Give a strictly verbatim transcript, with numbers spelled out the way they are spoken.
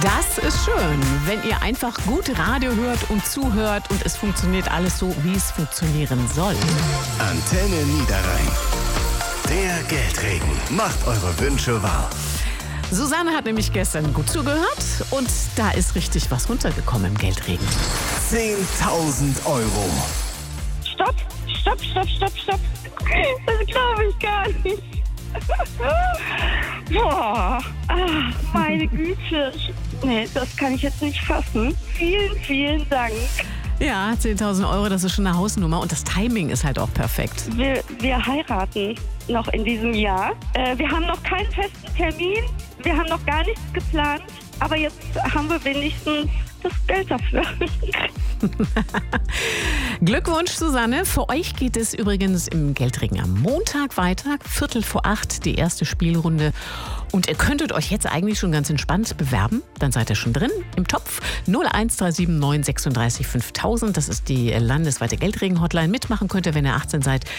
Das ist schön, wenn ihr einfach gut Radio hört und zuhört und es funktioniert alles so, wie es funktionieren soll. Antenne Niederrhein. Der Geldregen macht eure Wünsche wahr. Susanne hat nämlich gestern gut zugehört und da ist richtig was runtergekommen im Geldregen. zehntausend Euro. Stopp, stopp, stopp, stopp, stopp. Das glaube ich gar nicht. Boah, ah, meine Güte. Nee, das kann ich jetzt nicht fassen. Vielen, vielen Dank. Ja, zehntausend Euro, das ist schon eine Hausnummer und das Timing ist halt auch perfekt. Wir, wir heiraten noch in diesem Jahr. Äh, wir haben noch keinen festen Termin. Wir haben noch gar nichts geplant. Aber jetzt haben wir wenigstens das Geld dafür. Glückwunsch, Susanne. Für euch geht es übrigens im Geldregen am Montag weiter. Viertel vor acht, die erste Spielrunde. Und ihr könntet euch jetzt eigentlich schon ganz entspannt bewerben. Dann seid ihr schon drin im Topf. null eins drei sieben neun sechsunddreißig fünftausend. Das ist die landesweite Geldregen-Hotline. Mitmachen könnt ihr, wenn ihr achtzehn seid.